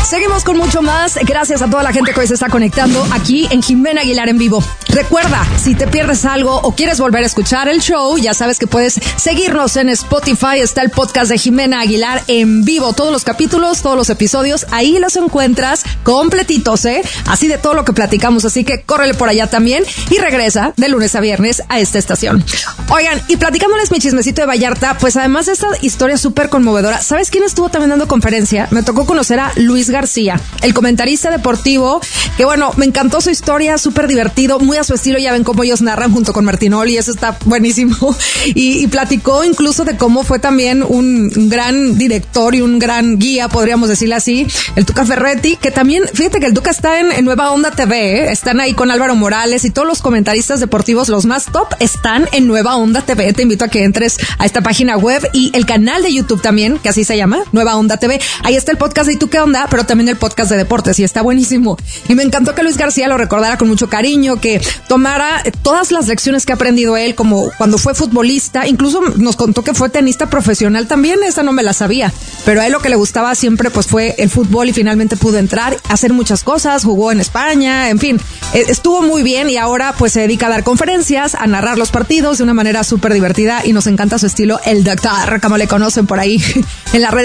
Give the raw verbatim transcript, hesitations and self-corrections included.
Seguimos con mucho más. Gracias a toda la gente que hoy se está conectando aquí en Jimena Aguilar en vivo. Recuerda, si te pierdes algo o quieres volver a escuchar el show, ya sabes que puedes seguirnos en Spotify. Está el podcast de Jimena Aguilar en vivo. Todos los capítulos, todos los episodios, ahí los encuentras completitos, ¿eh? Así de todo lo que platicamos. Así que córrele por allá también y regresa de lunes a viernes a esta estación. Oigan, y platicándoles mi chismecito de Vallarta, pues además de esta historia súper conmovedora, ¿sabes quién estuvo también dando conferencia? Me tocó conocer a Luis García, el comentarista deportivo, que bueno, me encantó su historia, súper divertido, muy a su estilo. Ya ven cómo ellos narran junto con Martinoli, eso está buenísimo. Y, y platicó incluso de cómo fue también un, un gran director y un gran guía, podríamos decirle así, el Tuca Ferretti, que también, fíjate que el Tuca está en, en Nueva Onda T V, ¿eh? Están ahí con Álvaro Morales y todos los comentaristas deportivos, los más top, están en Nueva Onda T V. Te invito a que entres a esta página web y el canal de YouTube también, que así se llama, Nueva Onda T V. Ahí está el podcast de ¿Y tú qué onda? Pero también el podcast de deportes y está buenísimo. Y me encantó que Luis García lo recordara con mucho cariño, que tomara todas las lecciones que ha aprendido él, como cuando fue futbolista, incluso nos contó que fue tenista profesional también, esa no me la sabía, pero a él lo que le gustaba siempre pues fue el fútbol y finalmente pudo entrar, hacer muchas cosas, jugó en España, en fin, estuvo muy bien y ahora pues se dedica a dar conferencias, a narrar los partidos de una manera súper divertida y nos encanta su estilo, el doctor, como le conocen por ahí en las redes